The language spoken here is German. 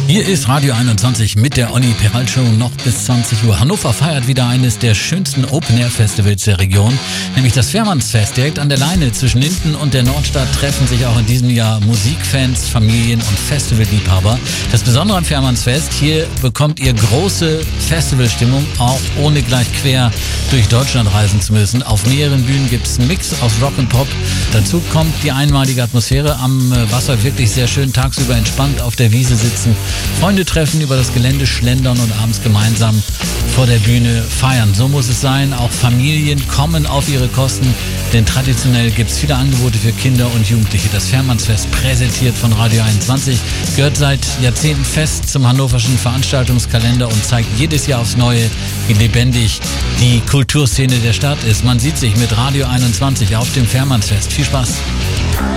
Hier ist Radio 21 mit der Olli Peralt Show noch bis 20 Uhr. Hannover feiert wieder eines der schönsten Open-Air-Festivals der Region, nämlich das Fährmannsfest. Direkt an der Leine zwischen Linden und der Nordstadt treffen sich auch in diesem Jahr Musikfans, Familien und Festivalliebhaber. Das Besondere am Fährmannsfest, hier bekommt ihr große Festivalstimmung, auch ohne gleich quer durch Deutschland reisen zu müssen. Auf mehreren Bühnen gibt es einen Mix aus Rock und Pop. Dazu kommt die einmalige Atmosphäre am Wasser, wirklich sehr schön tagsüber entspannt auf der Wiese sitzen, Freunde treffen, über das Gelände schlendern und abends gemeinsam vor der Bühne feiern. So muss es sein. Auch Familien kommen auf ihre Kosten, denn traditionell gibt es viele Angebote für Kinder und Jugendliche. Das Fährmannsfest, präsentiert von Radio 21, gehört seit Jahrzehnten fest zum hannoverschen Veranstaltungskalender und zeigt jedes Jahr aufs Neue, wie lebendig die Kulturszene der Stadt ist. Man sieht sich mit Radio 21 auf dem Fährmannsfest. Viel Spaß!